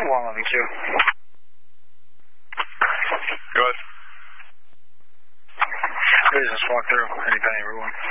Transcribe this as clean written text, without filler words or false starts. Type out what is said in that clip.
111Q. Go ahead. Business walkthrough. Any penny, everyone.